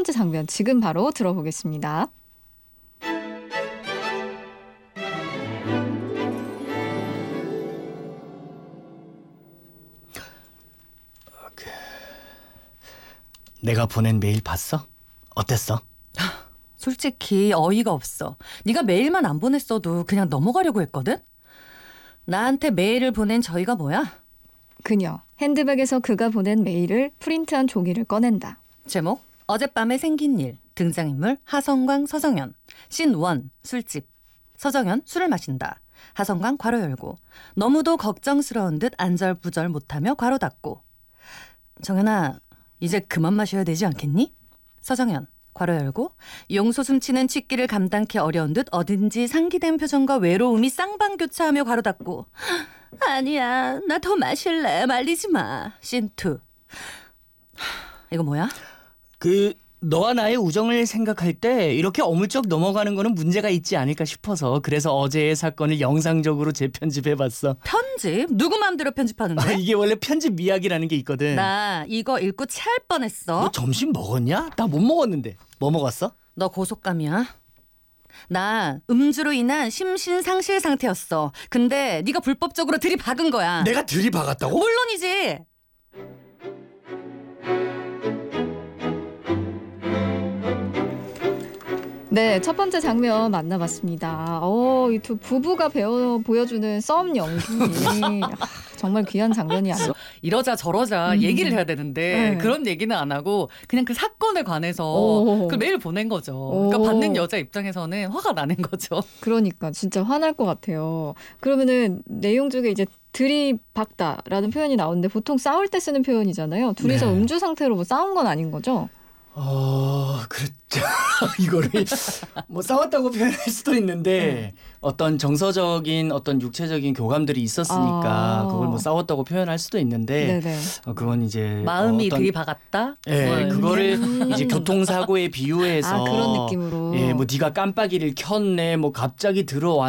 번째 장면 지금 바로 들어보겠습니다. 내가 보낸 메일 봤어? 어땠어? 솔직히 어이가 없어. 네가 메일만 안 보냈어도 그냥 넘어가려고 했거든? 나한테 메일을 보낸 저희가 뭐야? 그녀 핸드백에서 그가 보낸 메일을 프린트한 종이를 꺼낸다. 제목 어젯밤에 생긴 일. 등장인물 하성광 서정현. 씬 1 술집. 서정현 술을 마신다. 하성광 괄호 열고 너무도 걱정스러운 듯 안절부절 못하며 괄호 닫고. 정현아 이제 그만 마셔야 되지 않겠니? 서정현 괄호 열고 용소 숨치는 취기를 감당케 어려운 듯 어딘지 상기된 표정과 외로움이 쌍방교차하며 괄호 닫고. 아니야 나 더 마실래 말리지 마. 씬 2. 이거 뭐야? 너와 나의 우정을 생각할 때 이렇게 어물쩍 넘어가는 거는 문제가 있지 않을까 싶어서 그래서 어제의 사건을 영상적으로 재편집해봤어. 편집? 누구 마음대로 편집하는데? 이게 원래 편집 미학이라는 게 있거든. 나 이거 읽고 체할 뻔했어. 너 점심 먹었냐? 나 못 먹었는데. 뭐 먹었어? 너 고속감이야? 나 음주로 인한 심신상실 상태였어. 근데 네가 불법적으로 들이박은 거야. 내가 들이박았다고? 물론이지. 네, 첫 번째 장면 만나봤습니다. 이 두 부부가 보여주는 썸 연기. 정말 귀한 장면이 아니에요. 이러자 저러자 얘기를 해야 되는데 네. 그런 얘기는 안 하고 그냥 그 사건에 관해서 오. 그 메일 보낸 거죠. 그러니까 오. 받는 여자 입장에서는 화가 나는 거죠. 그러니까 진짜 화날 것 같아요. 그러면은 내용 중에 이제 들이박다라는 표현이 나오는데 보통 싸울 때 쓰는 표현이잖아요. 둘이서 네. 음주 상태로 뭐 싸운 건 아닌 거죠? 그렇죠. 이거를 뭐 싸웠다고 표현할 수도 있는데 어떤 정서적인 어떤 육체적인 교감들이 있었으니까 그걸 뭐 싸웠다고 표현할 수도 있는데 네네. 그건 이제 마음이 어떤 들이박았다? 예, 그거를 이제 교통사고에 비유해서 그런 느낌으로. 예, 뭐 네가 깜빡이를 켰네, 뭐 갑자기 들어왔